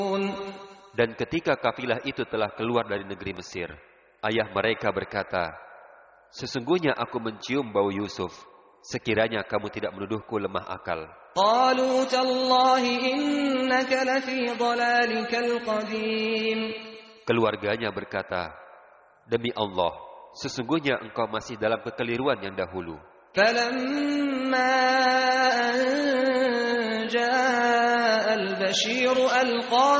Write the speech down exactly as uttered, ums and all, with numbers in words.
Dan ketika kafilah itu telah keluar dari negeri Mesir, ayah mereka berkata, sesungguhnya aku mencium bau Yusuf. Sekiranya kamu tidak menuduhku lemah akal. قالوا تالله إنك لفي ضلالك القديم. Keluarganya berkata, demi Allah, sesungguhnya engkau masih dalam kekeliruan yang dahulu. فلما أن جاء البشير ألقاه